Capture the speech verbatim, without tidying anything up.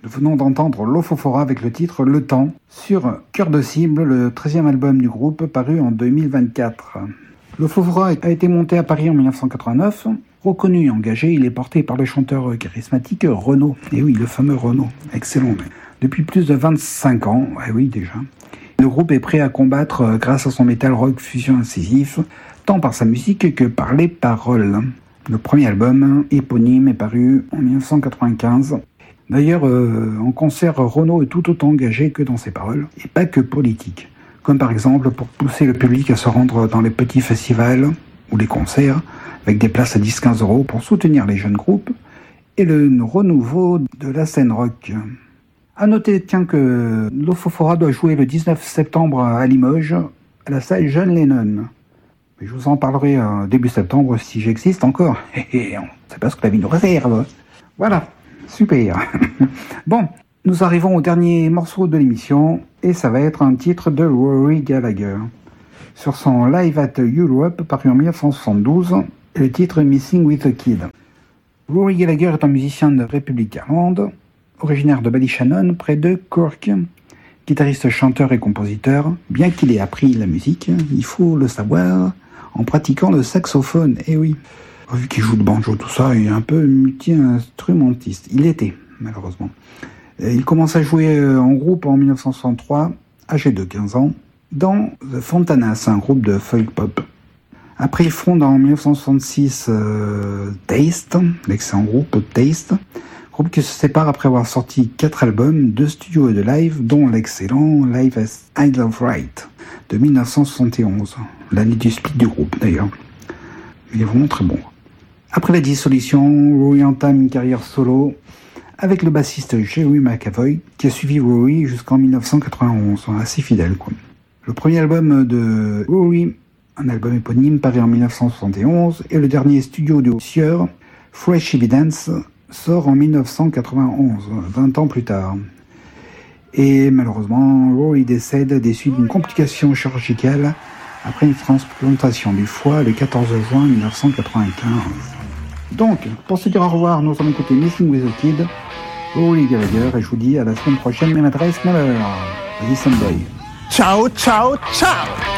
Nous venons d'entendre Lofofora avec le titre Le Temps sur Cœur de Cible, le treizième album du groupe paru en deux mille vingt-quatre. Lofofora a été monté à Paris en dix-neuf cent quatre-vingt-neuf. Reconnu et engagé, il est porté par le chanteur charismatique Renaud. Et oui, le fameux Renaud. Excellent. Depuis plus de vingt-cinq ans, ouais, oui déjà. Le groupe est prêt à combattre grâce à son metal rock fusion incisif, tant par sa musique que par les paroles. Le premier album, éponyme, est paru en dix-neuf cent quatre-vingt-quinze. D'ailleurs, euh, en concert, Renaud est tout autant engagé que dans ses paroles, et pas que politique. Comme par exemple pour pousser le public à se rendre dans les petits festivals ou les concerts, avec des places à dix à quinze euros pour soutenir les jeunes groupes, et le renouveau de la scène rock. A noter, tiens, que Lofofora doit jouer le dix-neuf septembre à Limoges, à la salle John Lennon. Mais je vous en parlerai euh, début septembre si j'existe encore. Et on ne sait pas ce que la vie nous réserve. Voilà. Super. Bon, nous arrivons au dernier morceau de l'émission et ça va être un titre de Rory Gallagher. Sur son Live at Europe paru en dix-neuf cent soixante-douze, et le titre Missing with a Kid. Rory Gallagher est un musicien de République d'Irlande, originaire de Ballyshannon près de Cork, guitariste, chanteur et compositeur. Bien qu'il ait appris la musique, il faut le savoir, en pratiquant le saxophone, eh oui. Vu qu'il joue le banjo, tout ça, il est un peu multi-instrumentiste. Il était, malheureusement. Il commence à jouer en groupe en dix-neuf cent soixante-trois, âgé de quinze ans, dans The Fontanas, un groupe de folk pop. Après, il fonde en dix-neuf cent soixante-six euh, Taste, l'excellent groupe Taste, groupe qui se sépare après avoir sorti quatre albums, deux studios et de live, dont l'excellent Live as Isle of Right de dix-neuf cent soixante et onze, l'année du split du groupe d'ailleurs. Il est vraiment très bon. Après la dissolution, Rory entame une carrière solo avec le bassiste Jerry McAvoy, qui a suivi Rory jusqu'en dix-neuf cent quatre-vingt-onze, assez fidèle quoi. Le premier album de Rory, un album éponyme paru en dix-neuf cent soixante et onze, et le dernier studio de Sieur, Fresh Evidence, sort en dix-neuf cent quatre-vingt-onze, vingt ans plus tard. Et malheureusement, Rory décède des suites d'une complication chirurgicale après une transplantation du foie le quatorze juin dix-neuf cent quatre-vingt-quinze. Donc, pour se dire au revoir, nous allons écouter Missing with a Kid, Rory Gallagher, et je vous dis à la semaine prochaine, même adresse, même heure. Vas-y, Sunboy. Ciao, ciao, ciao!